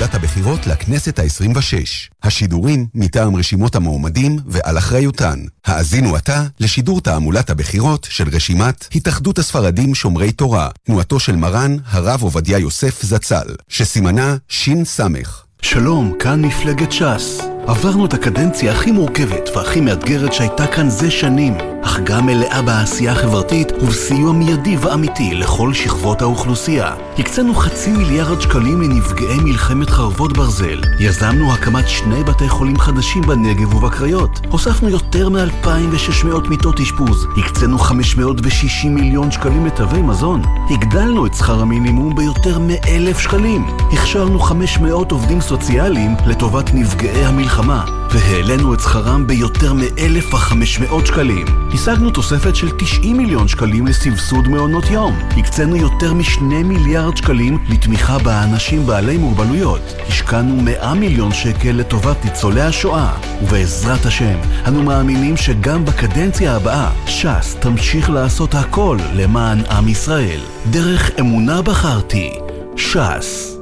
תעמולת הבחירות לכנסת ה-26. השידורים מטעם רשימות המועמדים ועל אחריותן. האזינו עתה לשידור תעמולת הבחירות של רשימת התאחדות הספרדים שומרי תורה, תנועתו של מרן הרב עובדיה יוסף זצ"ל, שסימנה שין סמך. שלום, כאן מפלגת ש"ס. עברנו את הקדנציה הכי מורכבת והכי מאתגרת שהייתה כאן זה שנים, אך גם מלאה בעשייה החברתית ובסיוע מיידי ואמיתי לכל שכבות האוכלוסייה. הקצנו 500 מיליארד שקלים לנפגעי מלחמת חרבות ברזל. יזמנו הקמת 2 בתי חולים חדשים בנגב ובקריות. הוספנו יותר מ-2,600 מיטות אשפוז. הקצנו 560 מיליון שקלים לתווי מזון. הגדלנו את שכר המינימום ביותר מ-1,000 שקלים. הכשרנו 500 עובדים סוציאליים לטובת נפגעי המלחמה, והעלינו את שכרם ביותר מ-1,500 שקלים. השגנו תוספת של 90 מיליון שקלים לסבסוד מעונות יום. הקצנו יותר מ2 מיליארד שקלים לתמיכה באנשים בעלי מוגבלויות. השקענו 100 מיליון שקל לטובת ניצולי השואה. ובעזרת השם, אנו מאמינים שגם בקדנציה הבאה, ש"ס תמשיך לעשות הכל למען עם ישראל. דרך אמונה בחרתי. ש"ס.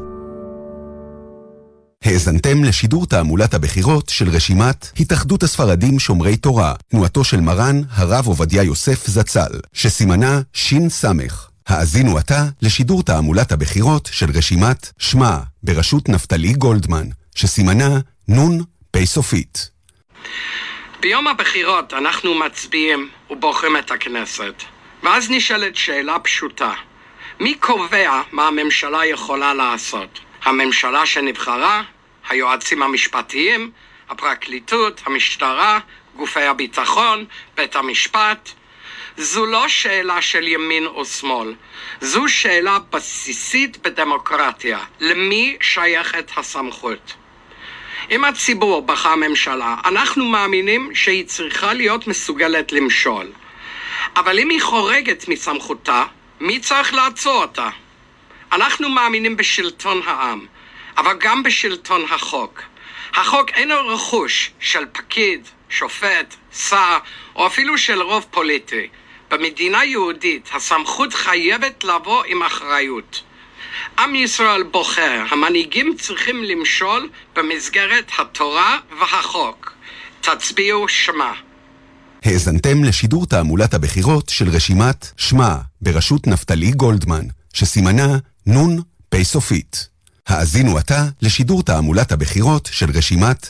האזנתם לשידור תעמולת הבחירות של רשימת התאחדות הספרדים שומרי תורה, תנועתו של מרן הרב עובדיה יוסף זצ"ל, שסימנה שין סמך. האזינו עתה לשידור תעמולת הבחירות של רשימת שמע, בראשות נפתלי גולדמן, שסימנה נון פי סופית. ביום הבחירות אנחנו מצביעים ובוחרים את הכנסת, ואז נשאלת שאלה פשוטה: מי קובע מה הממשלה יכולה לעשות? הממשלה שנבחרה, היועצים המשפטיים, הפרקליטות, המשטרה, גופי הביטחון, בית המשפט. זו לא שאלה של ימין או שמאל, זו שאלה בסיסית בדמוקרטיה. למי שייכת הסמכות? אם הציבור בחר ממשלה, אנחנו מאמינים שהיא צריכה להיות מסוגלת למשול. אבל אם היא חורגת מסמכותה, מי צריך לעצור אותה? אנחנו מאמינים בשלטון העם, אבל גם בשלטון החוק. החוק אינו רכוש של פקיד, שופט, שר, או אפילו של רוב פוליטי. במדינה יהודית הסמכות חייבת לבוא עם אחריות. עם ישראל בוחר, המנהיגים צריכים למשול במסגרת התורה והחוק. תצביעו שמע. האזנתם לשידור תעמולת הבחירות של רשימת שמע, בראשות נפתלי גולדמן, שסימנה נון פי סופית. האזינו עתה לשידור תעמולת הבחירות של רשימת